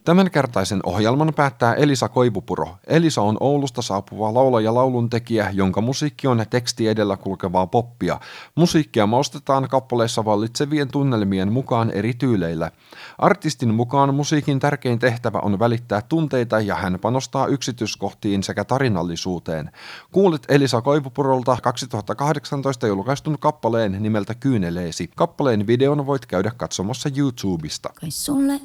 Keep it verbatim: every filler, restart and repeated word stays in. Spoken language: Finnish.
Tämänkertaisen ohjelman päättää Elisa Koivupuro. Elisa on Oulusta saapuva laulaja lauluntekijä, jonka musiikki on teksti edellä kulkevaa poppia. Musiikkia maustetaan kappaleissa vallitsevien tunnelmien mukaan eri tyyleillä. Artistin mukaan musiikin tärkein tehtävä on välittää tunteita ja hän panostaa yksityiskohtiin sekä tarinallisuuteen. Kuulit Elisa Koivupurolta kaksituhattakahdeksantoista julkaistun kappaleen nimeltä Kyyneleesi. Kappaleen videon voit käydä katsomassa YouTubesta. Kai sulle